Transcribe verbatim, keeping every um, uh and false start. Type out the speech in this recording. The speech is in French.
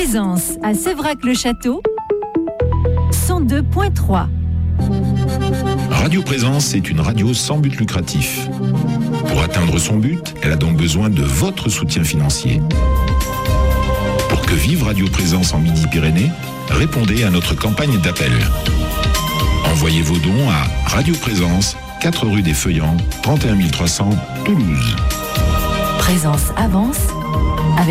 Présence à Sévrac-le-Château, cent deux point trois. Radio Présence est une radio sans but lucratif. Pour atteindre son but, elle a donc besoin de votre soutien financier. Pour que vive Radio Présence en Midi-Pyrénées, répondez à notre campagne d'appel. Envoyez vos dons à Radio Présence, quatre rue des Feuillants, trente et un mille trois cents, Toulouse. Présence avance.